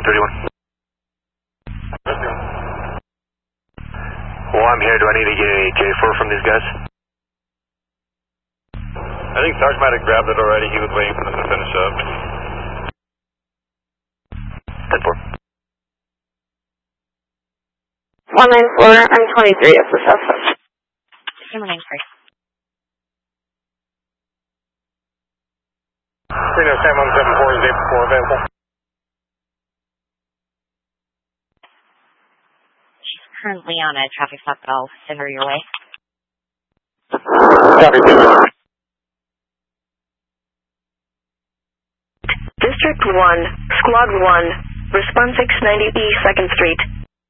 31. Well, I'm here. Do I need to get a J4 from these guys? I think Sarge might have grabbed it already. He was waiting for them to finish up. 10-4. 194, I'm 23 as the suspect. Number 93. Reno 7174 is 8-4 available. She's currently on a traffic stop, but I'll send her your way. Copy, District 1, Squad 1, respond 690E 2nd Street.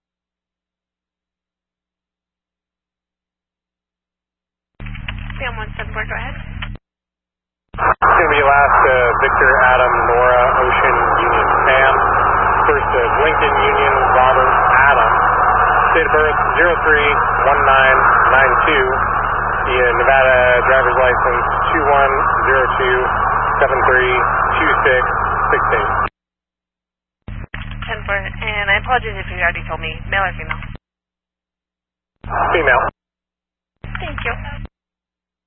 Sam 174, go ahead. It's going to be last Victor, Adam, Nora, Ocean, Union, Sam. First Lincoln, Union, Robert, Adam. Date of birth 031992. The Nevada driver's license 2102732668. 10-4, and I apologize if you already told me, male or female? Female. Thank you.